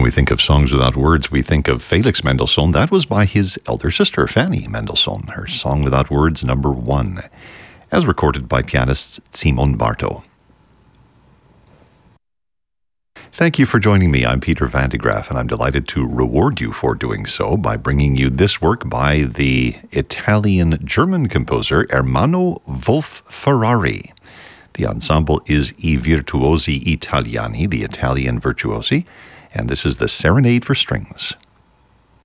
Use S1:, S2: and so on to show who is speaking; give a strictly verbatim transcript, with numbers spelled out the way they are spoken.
S1: we think of songs without words, we think of Felix Mendelssohn. That was by his elder sister, Fanny Mendelssohn, her Song Without Words, number one, as recorded by pianist Simon Barto. Thank you for joining me. I'm Peter Van de Graaff, and I'm delighted to reward you for doing so by bringing you this work by the Italian-German composer Ermanno Wolf Ferrari. The ensemble is I Virtuosi Italiani, the Italian virtuosi, and this is the Serenade for Strings.